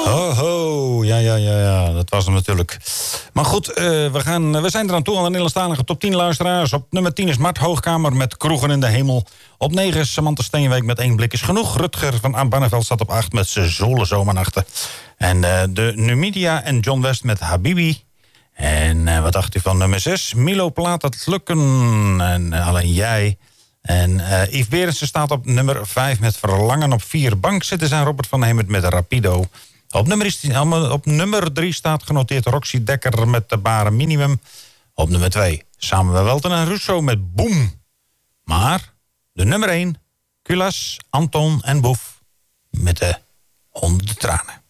Ho, ja, dat was hem natuurlijk. Maar goed, we zijn er aan toe aan de Nederlandstalige top 10 luisteraars. Op nummer 10 is Mart Hoogkamer met Kroegen in de Hemel. Op 9 is Samantha Steenwijk met 1 blik is genoeg. Rutger van Barneveld staat op 8 met zijn zolle zomernachten. En de Numidia en John West met Habibi. En wat dacht u van nummer 6? Milo Plaat het lukken. En alleen jij. En Yves Berendsen staat op nummer 5 met Verlangen. Op 4 bankzitters en Robert van Hemert met Rapido. Op nummer 3 staat genoteerd Roxy Dekker met de Bare Minimum. Op nummer 2 Samuel Welten en Russo met Boom. Maar de nummer 1, Kulas, Anton en Boef met de Honderden Tranen.